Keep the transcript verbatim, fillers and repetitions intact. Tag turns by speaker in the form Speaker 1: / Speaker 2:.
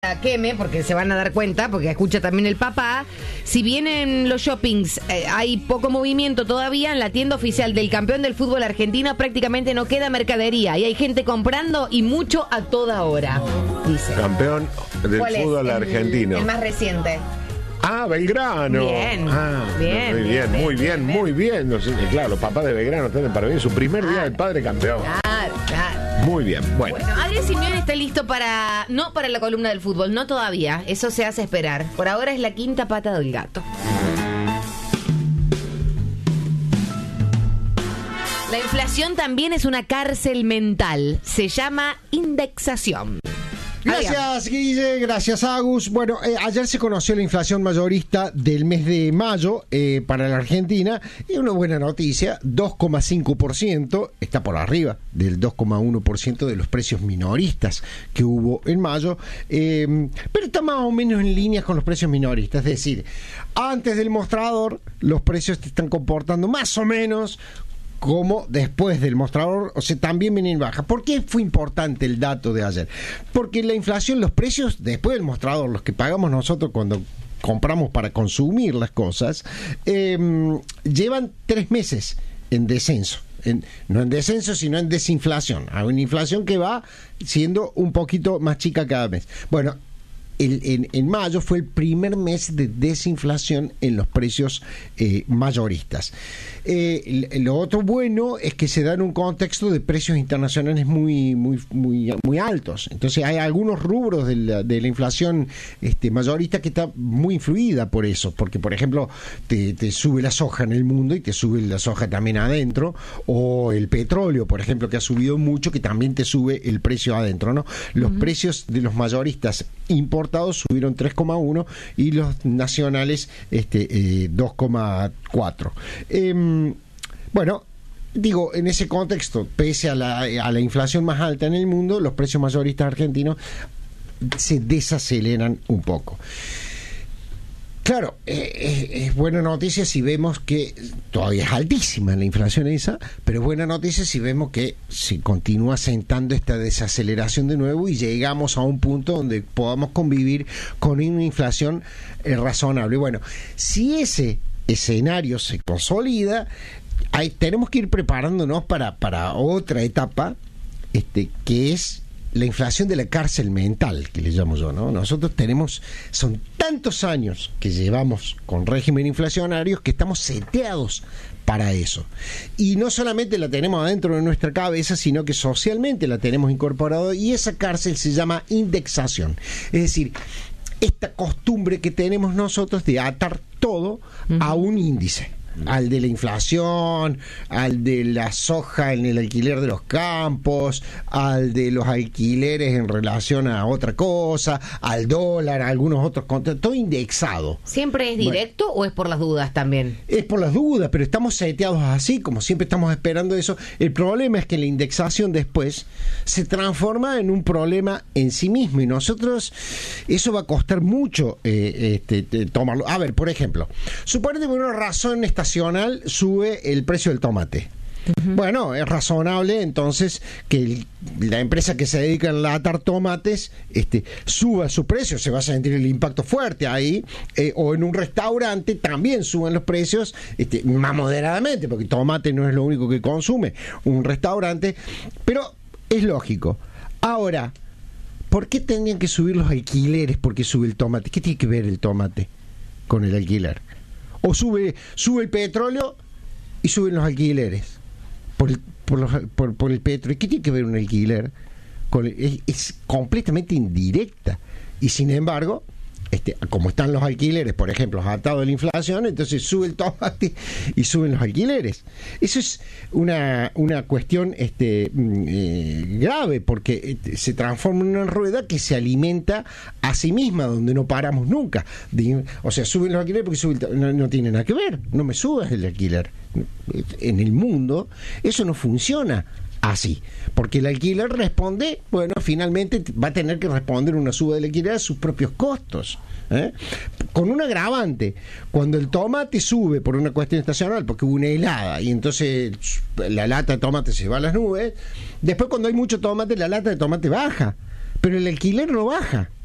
Speaker 1: Queme, porque se van a dar cuenta, porque escucha también el papá. Si bien en los shoppings eh, hay poco movimiento todavía, en la tienda oficial del campeón del fútbol argentino prácticamente no queda mercadería y hay gente comprando y mucho a toda hora, dice.
Speaker 2: Campeón del fútbol
Speaker 1: el,
Speaker 2: argentino.
Speaker 1: El más reciente.
Speaker 2: Ah, Belgrano.
Speaker 1: Bien,
Speaker 2: ah,
Speaker 1: bien,
Speaker 2: muy bien,
Speaker 1: bien,
Speaker 2: muy bien,
Speaker 1: bien,
Speaker 2: muy bien. No sé, claro, los papás de Belgrano están para bien. Su primer día
Speaker 1: Claro.
Speaker 2: del padre campeón.
Speaker 1: Claro, claro.
Speaker 2: Muy bien, bueno.
Speaker 1: Bueno, Adrián Simeone está listo para, no para la columna del fútbol, no todavía, eso se hace esperar. Por ahora es la quinta pata del gato. La inflación también es una cárcel mental, se llama indexación.
Speaker 3: Gracias, Guille, gracias, Agus. Bueno, eh, ayer se conoció la inflación mayorista del mes de mayo eh, para la Argentina y una buena noticia, dos coma cinco por ciento, está por arriba del dos coma uno por ciento de los precios minoristas que hubo en mayo, eh, pero está más o menos en línea con los precios minoristas, es decir, antes del mostrador los precios te están comportando más o menos como después del mostrador, o sea, también vienen bajas. ¿Por qué fue importante el dato de ayer? Porque la inflación, los precios después del mostrador, los que pagamos nosotros cuando compramos para consumir las cosas, eh, llevan tres meses en descenso. En, no en descenso, sino en desinflación. Hay una inflación que va siendo un poquito más chica cada mes. Bueno, El, en, en mayo fue el primer mes de desinflación en los precios eh, mayoristas. Eh, lo otro bueno es que se da en un contexto de precios internacionales muy muy muy muy altos. Entonces hay algunos rubros de la, de la inflación este, mayorista que está muy influida por eso, porque por ejemplo te, te sube la soja en el mundo y te sube la soja también adentro, o el petróleo, por ejemplo, que ha subido mucho, que también te sube el precio adentro, ¿no? Los uh-huh. precios de los mayoristas importantes subieron tres coma uno y los nacionales este eh, dos coma cuatro. Eh, bueno, digo, en ese contexto, pese a la, a la inflación más alta en el mundo, los precios mayoristas argentinos se desaceleran un poco. Claro, eh, es buena noticia si vemos que todavía es altísima la inflación esa, pero es buena noticia si vemos que se continúa sentando esta desaceleración de nuevo y llegamos a un punto donde podamos convivir con una inflación eh, razonable. Bueno, si ese escenario se consolida, hay, tenemos que ir preparándonos para, para otra etapa, este, que es la inflación de la cárcel mental, que le llamo yo, ¿no? Nosotros tenemos, son tantos años que llevamos con régimen inflacionarios que estamos seteados para eso. Y no solamente la tenemos adentro de nuestra cabeza, sino que socialmente la tenemos incorporado, y esa cárcel se llama indexación. Es decir, esta costumbre que tenemos nosotros de atar todo uh-huh. a un índice. Al de la inflación, al de la soja en el alquiler de los campos, al de los alquileres en relación a otra cosa, al dólar, a algunos otros contratos, todo indexado.
Speaker 1: ¿Siempre es directo bueno, o es por las dudas también?
Speaker 3: Es por las dudas, pero estamos seteados así, como siempre estamos esperando eso. El problema es que la indexación después se transforma en un problema en sí mismo, y nosotros, eso va a costar mucho eh, este, tomarlo. A ver, por ejemplo, suponete por una razón esta sube el precio del tomate. Uh-huh. Bueno, es razonable entonces que el, la empresa que se dedica a enlatar tomates este, suba su precio, se va a sentir el impacto fuerte ahí, eh, o en un restaurante también suben los precios este, más moderadamente, porque tomate no es lo único que consume un restaurante, pero es lógico. Ahora, ¿por qué tendrían que subir los alquileres porque sube el tomate? ¿Qué tiene que ver el tomate con el alquiler? O sube sube el petróleo y suben los alquileres por el, por, los, por, por el petróleo. ¿Qué tiene que ver un alquiler? Con el, es, es completamente indirecta. Y sin embargo, este, como están los alquileres, por ejemplo, atados a la inflación, entonces sube el tomate y suben los alquileres. Eso es una, una cuestión este, eh, grave, porque se transforma en una rueda que se alimenta a sí misma, donde no paramos nunca. De, o sea, suben los alquileres porque sube el, no, no tiene nada que ver, no me subas el alquiler. En el mundo eso no funciona así, porque el alquiler responde, bueno, finalmente va a tener que responder una suba del alquiler a sus propios costos, ¿eh? Con un agravante: cuando el tomate sube por una cuestión estacional, porque hubo una helada y entonces la lata de tomate se va a las nubes, después cuando hay mucho tomate la lata de tomate baja, pero el alquiler no baja.